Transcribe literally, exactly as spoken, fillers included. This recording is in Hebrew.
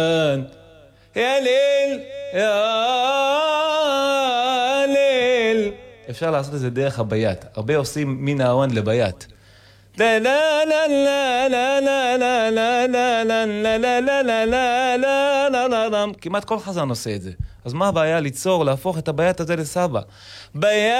יא ליל, יא ליל. אפשר לעשות את זה דרך הביית. הרבה עושים מן הארון לביית. לה לה לה לה לה לה לה לה לה לה לה לה לה לה לה לה לה לה. כמעט כל חזן עושה את זה. אז מה הבעיה ליצור, להפוך את הביית הזה לסבא? ביית